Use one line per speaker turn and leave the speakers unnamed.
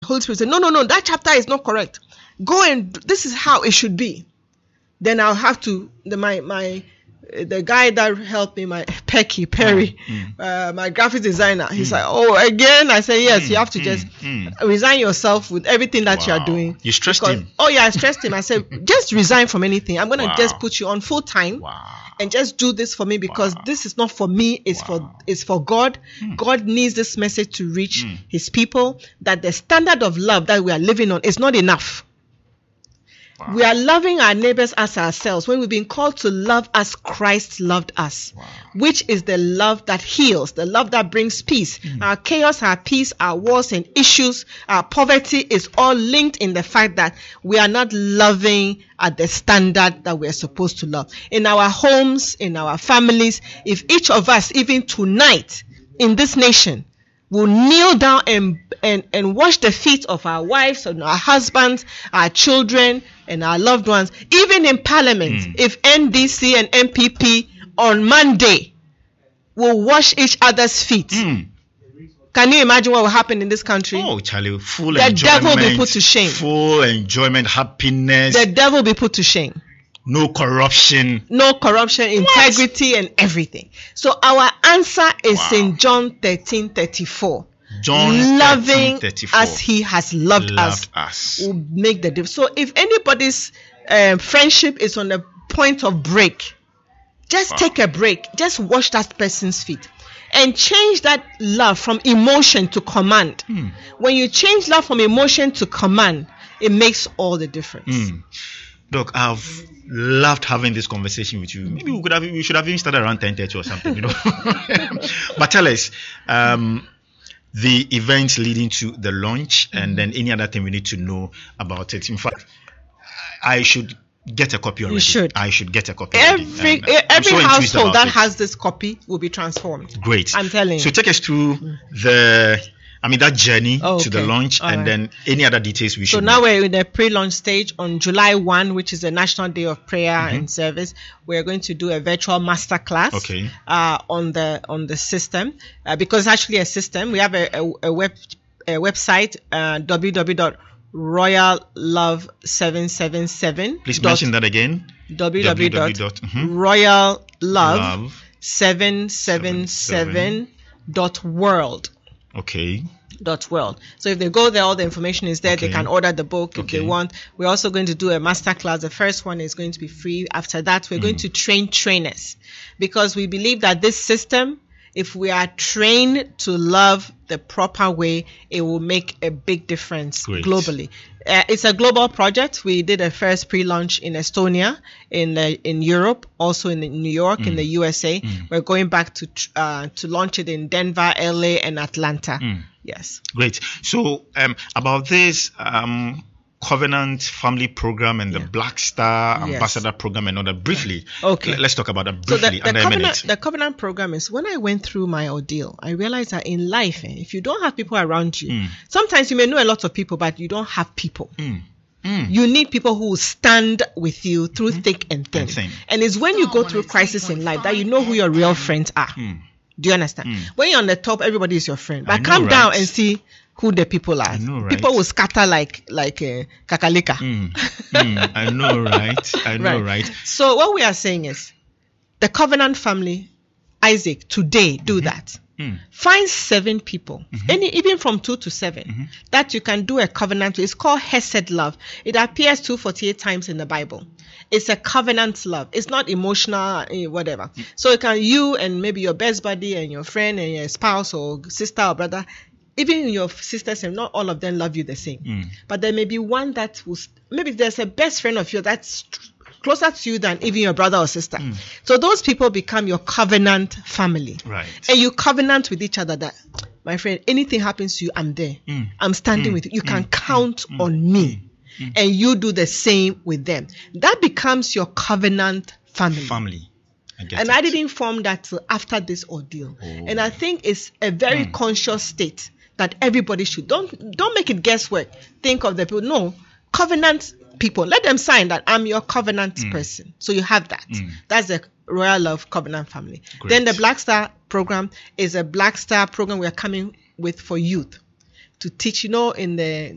Holy Spirit said, no, that chapter is not correct. Go and this is how it should be. Then I'll have to the guy that helped me, my Perry, my graphic designer. He's like, oh, again? I say, yes, you have to just resign yourself with everything that you are doing.
You stressed him?
Oh, yeah, I stressed him. I said, just resign from anything. I'm going to just put you on full time and just do this for me because this is not for me. It's for God. God needs this message to reach his people, that the standard of love that we are living on is not enough. We are loving our neighbors as ourselves when we've been called to love as Christ loved us, which is the love that heals, the love that brings peace. Our chaos, our peace, our wars and issues, our poverty is all linked in the fact that we are not loving at the standard that we are supposed to love. In our homes, in our families, if each of us, even tonight in this nation, will kneel down and wash the feet of our wives and our husbands, our children, and our loved ones, even in Parliament, if NDC and MPP on Monday will wash each other's feet. Can you imagine what will happen in this country?
Oh, Charlie, full
the
enjoyment.
The devil will be put to shame.
Full enjoyment, happiness.
The devil will be put to shame.
No corruption.
No corruption, integrity, and everything. So our answer is in John 13:34.
John
loving
13:34.
as he has loved us will make the difference. So if anybody's friendship is on the point of break, just take a break. Just wash that person's feet. And change that love from emotion to command. When you change love from emotion to command, it makes all the difference.
Doc, I've loved having this conversation with you. Maybe we should have even started around 10:30 or something, But tell us, the events leading to the launch, and then any other thing we need to know about it. In fact, I should get a copy already.
You should.
I should get a copy.
Every household that has this copy will be transformed.
Great.
I'm telling you.
So take us through that journey to the launch, then any other details we should know.
So now we're in the pre-launch stage. On July 1, which is the National Day of Prayer and Service, we're going to do a virtual masterclass on the system, because it's actually a system. We have a website, www.royallove777.
Please mention that again.
www.royallove777.world.
Okay.
.world. So if they go there, all the information is there. They can order the book if they want. We're also going to do a masterclass. The first one is going to be free. After that, we're going to train trainers, because we believe that this system, if we are trained to love the proper way, it will make a big difference globally. It's a global project. We did a first pre-launch in Estonia, in Europe, also in New York, in the USA. We're going back to launch it in Denver, LA, and Atlanta. Yes.
Great. So about this Covenant Family Program and the Black Star Ambassador Program and all that, briefly. Okay. Let's talk about that briefly.
So the Covenant Program is, when I went through my ordeal, I realized that in life, if you don't have people around you, sometimes you may know a lot of people, but you don't have people. You need people who will stand with you through thick and thin. And it's when you go through crisis in life that you know who your real friends are. Do you understand? When you're on the top, everybody is your friend. But come down and see who the people are. People will scatter like kakalika.
I know, right?
So what we are saying is, the Covenant family, Isaac, today do that. Find 7 people, even from 2 to 7, that you can do a covenant with. It's called Hesed love. It appears 248 times in the Bible. It's a covenant love. It's not emotional, whatever. So you and maybe your best buddy and your friend and your spouse or sister or brother, even your sisters, and not all of them love you the same. But there may be one that maybe there's a best friend of yours that's closer to you than even your brother or sister. So those people become your covenant family.
Right.
And you covenant with each other that, my friend, anything happens to you, I'm there. I'm standing with you. You can count on me. And you do the same with them. That becomes your covenant family. I didn't form that till after this ordeal. And I think it's a very conscious state that everybody should. Don't make it guesswork. Think of the people. No, covenant people. Let them sign that I'm your covenant person. So you have that. That's the Royal Love Covenant family. Great. Then the Black Star program is a Black Star program we are coming with for youth to teach, in the